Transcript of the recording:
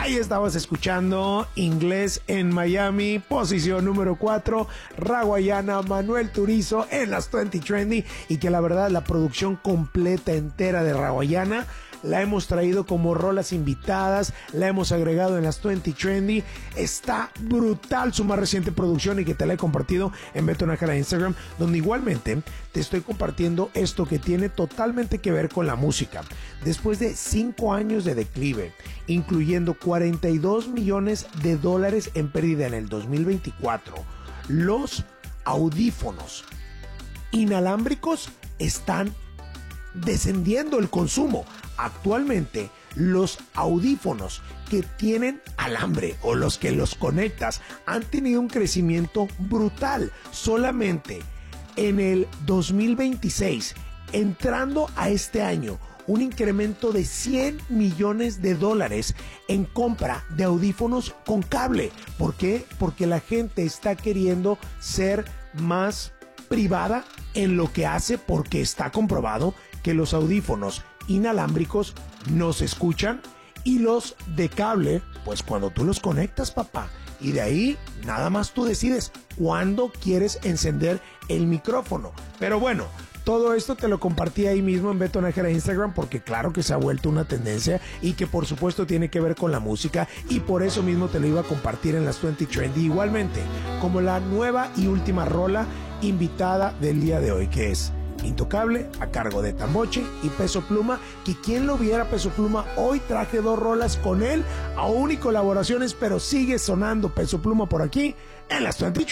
Ahí estabas escuchando Inglés en Miami, posición número 4, Rawayana, Manuel Turizo en las 20 Trendy, y que la verdad la producción completa entera de Rawayana la hemos traído como rolas invitadas, la hemos agregado en las 20 Trendy. Está brutal su más reciente producción y que te la he compartido en Beto Nájera de Instagram, donde igualmente te estoy compartiendo esto que tiene totalmente que ver con la música. Después de 5 años de declive, incluyendo 42 millones de dólares en pérdida en el 2024, los audífonos inalámbricos están descendiendo el consumo. Actualmente, los audífonos que tienen alambre o los que los conectas han tenido un crecimiento brutal. Solamente en el 2026, entrando a este año, un incremento de 100 millones de dólares en compra de audífonos con cable. ¿Por qué? Porque la gente está queriendo ser más privada en lo que hace, porque está comprobado que los audífonos inalámbricos no se escuchan, y los de cable, pues cuando tú los conectas, papá, y de ahí nada más tú decides cuándo quieres encender el micrófono. Pero bueno, todo esto te lo compartí ahí mismo en Beto Nájera de Instagram, porque claro que se ha vuelto una tendencia y que por supuesto tiene que ver con la música, y por eso mismo te lo iba a compartir en las 20 Trendy igualmente, como la nueva y última rola invitada del día de hoy, que es Intocable, a cargo de Tamboche y Peso Pluma, que quien lo viera Peso Pluma. Hoy traje 2 rolas con él, aún y colaboraciones, pero sigue sonando Peso Pluma por aquí en las 20 Trendy.